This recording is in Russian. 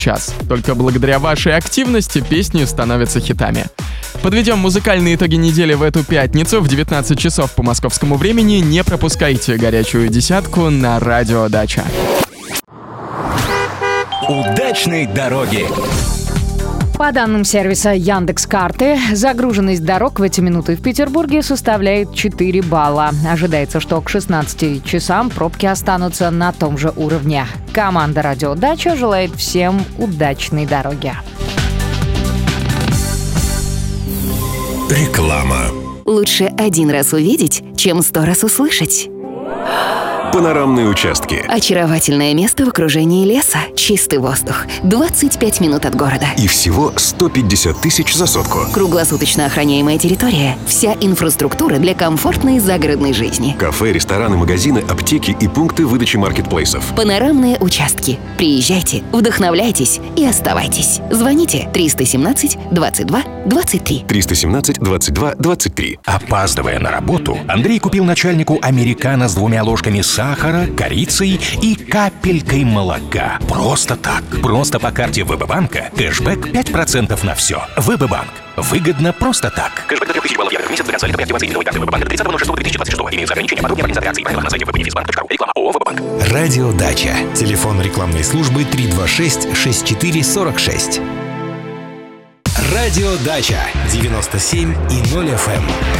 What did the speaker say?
час. Только благодаря вашей активности песни становятся хитами. Подведем музыкальные итоги недели в эту пятницу в 19 часов по московскому времени. Не пропускайте горячую десятку на Радио Дача. Удачной дороги! По данным сервиса Яндекс.Карты, загруженность дорог в эти минуты в Петербурге составляет 4 балла. Ожидается, что к 16 часам пробки останутся на том же уровне. Команда «Радио Дача» желает всем удачной дороги. Реклама. Лучше один раз увидеть, чем 100 раз услышать. Панорамные участки. Очаровательное место в окружении леса. Чистый воздух. 25 минут от города. И всего 150 тысяч за сотку. Круглосуточно охраняемая территория. Вся инфраструктура для комфортной загородной жизни. Кафе, рестораны, магазины, аптеки и пункты выдачи маркетплейсов. Панорамные участки. Приезжайте, вдохновляйтесь и оставайтесь. Звоните 317 22 23. 317 22 23. Опаздывая на работу, Андрей купил начальнику американо с 2 ложками сахара, корицей и капелькой молока. Просто так. Просто по карте ВБ-банка. Кэшбэк 5% на все. ВБ-банк. Выгодно просто так. Кэшбэк до 3000 баллов евро в месяц до конца лета по активации новой карты ВБ-банка до 30.06.2026. Имеются ограничения. Подробнее организации. Правила на сайте www.bizbank.ru. Реклама ООО «ВБ-банк». Радио Дача. Телефон рекламной службы 326-6446. Радио Дача. 97,0 FM.